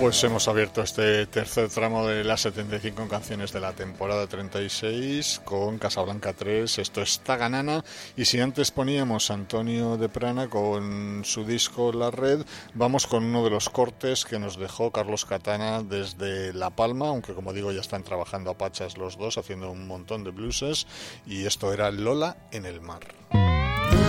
Pues hemos abierto este tercer tramo de las 75 canciones de la temporada 36 con Casablanca 3, esto es Taganana, y si antes poníamos a Antonio de Prana con su disco La Red, vamos con uno de los cortes que nos dejó Carlos Catana desde La Palma, aunque como digo ya están trabajando a pachas los dos, haciendo un montón de blueses, y esto era Lola en el mar.